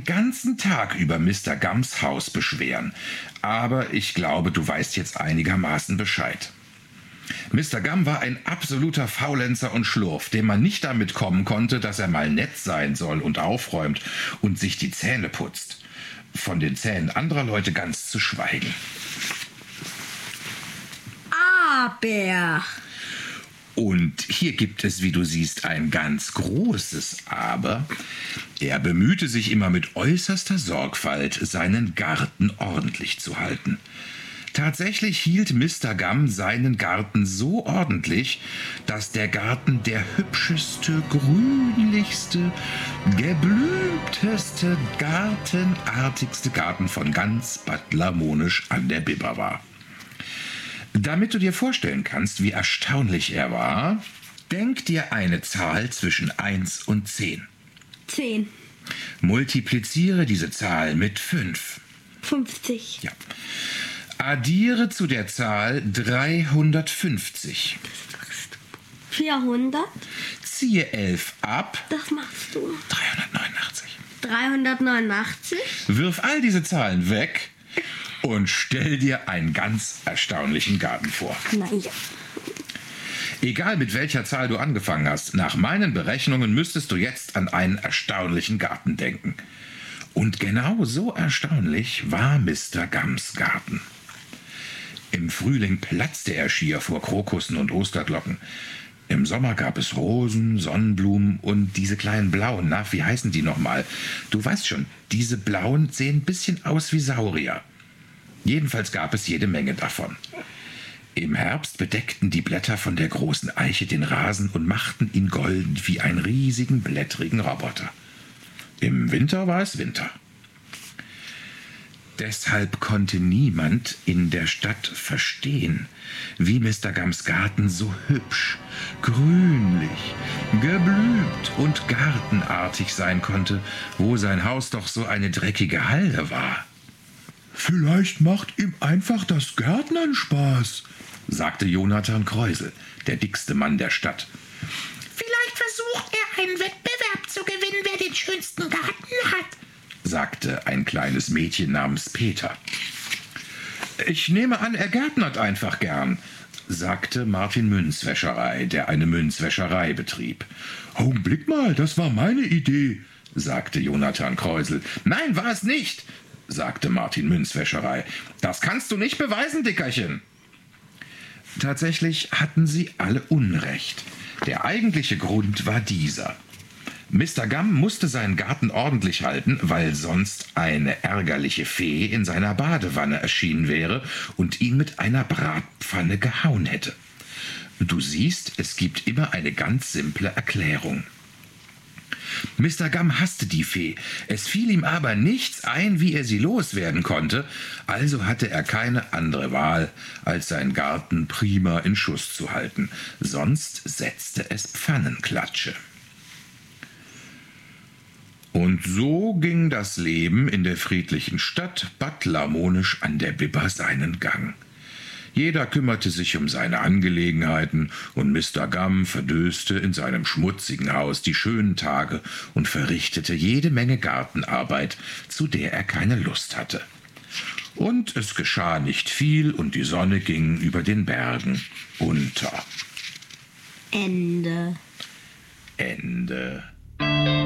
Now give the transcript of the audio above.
ganzen Tag über Mr. Gumms Haus beschweren, aber ich glaube, du weißt jetzt einigermaßen Bescheid. Mr. Gumm war ein absoluter Faulenzer und Schlurf, dem man nicht damit kommen konnte, dass er mal nett sein soll und aufräumt und sich die Zähne putzt. Von den Zähnen anderer Leute ganz zu schweigen. Aber... Und hier gibt es, wie du siehst, ein ganz großes Aber. Er bemühte sich immer mit äußerster Sorgfalt, seinen Garten ordentlich zu halten. Tatsächlich hielt Mr. Gumm seinen Garten so ordentlich, dass der Garten der hübscheste, grünlichste, geblümteste, gartenartigste Garten von ganz Bad Lamonisch an der Bibber war. Damit du dir vorstellen kannst, wie erstaunlich er war, denk dir eine Zahl zwischen 1 und 10. 10. Multipliziere diese Zahl mit 5. 50. Ja. Addiere zu der Zahl 350. 400. Ziehe 11 ab. Das machst du. 389. 389. Wirf all diese Zahlen weg und stell dir einen ganz erstaunlichen Garten vor. Naja. Egal mit welcher Zahl du angefangen hast, nach meinen Berechnungen müsstest du jetzt an einen erstaunlichen Garten denken. Und genau so erstaunlich war Mr. Gumms Garten. Im Frühling platzte er schier vor Krokussen und Osterglocken. Im Sommer gab es Rosen, Sonnenblumen und diese kleinen blauen, wie heißen die nochmal? Du weißt schon, diese blauen sehen ein bisschen aus wie Saurier. Jedenfalls gab es jede Menge davon. Im Herbst bedeckten die Blätter von der großen Eiche den Rasen und machten ihn golden wie einen riesigen, blättrigen Roboter. Im Winter war es Winter. Deshalb konnte niemand in der Stadt verstehen, wie Mr. Gumms Garten so hübsch, grünlich, geblümt und gartenartig sein konnte, wo sein Haus doch so eine dreckige Halde war. »Vielleicht macht ihm einfach das Gärtnern Spaß«, sagte Jonathan Kreusel, der dickste Mann der Stadt. »Vielleicht versucht er einen Wettbewerb zu gewinnen, wer den schönsten Garten hat«, sagte ein kleines Mädchen namens Peter. »Ich nehme an, er gärtnert einfach gern«, sagte Martin Münzwäscherei, der eine Münzwäscherei betrieb. »Augenblick mal, das war meine Idee«, sagte Jonathan Kreusel. »Nein, war es nicht«, sagte Martin Münzwäscherei. »Das kannst du nicht beweisen, Dickerchen.« Tatsächlich hatten sie alle Unrecht. Der eigentliche Grund war dieser. Mr. Gumm musste seinen Garten ordentlich halten, weil sonst eine ärgerliche Fee in seiner Badewanne erschienen wäre und ihn mit einer Bratpfanne gehauen hätte. Du siehst, es gibt immer eine ganz simple Erklärung. Mr. Gumm hasste die Fee, es fiel ihm aber nichts ein, wie er sie loswerden konnte, also hatte er keine andere Wahl, als seinen Garten prima in Schuss zu halten, sonst setzte es Pfannenklatsche. Und so ging das Leben in der friedlichen Stadt Bad Lamonisch an der Bibber seinen Gang. Jeder kümmerte sich um seine Angelegenheiten und Mr. Gumm verdöste in seinem schmutzigen Haus die schönen Tage und verrichtete jede Menge Gartenarbeit, zu der er keine Lust hatte. Und es geschah nicht viel und die Sonne ging über den Bergen unter. Ende. Ende.